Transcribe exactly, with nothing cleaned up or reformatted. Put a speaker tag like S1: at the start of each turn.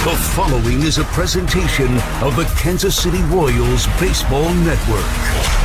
S1: The following is a presentation of the Kansas City Royals Baseball Network.